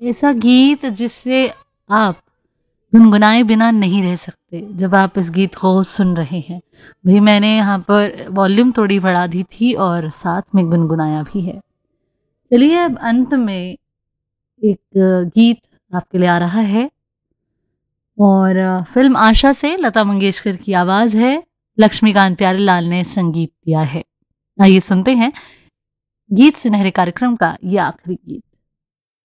ऐसा गीत जिससे आप गुनगुनाए बिना नहीं रह सकते जब आप इस गीत को सुन रहे हैं। भाई मैंने यहाँ पर वॉल्यूम थोड़ी बढ़ा दी थी और साथ में गुनगुनाया भी है। चलिए अब अंत में एक गीत आपके लिए आ रहा है और फिल्म आशा से लता मंगेशकर की आवाज है, लक्ष्मीकांत प्यारेलाल ने संगीत दिया है। आइए सुनते हैं गीत सुनहरे कार्यक्रम का ये आखिरी गीत।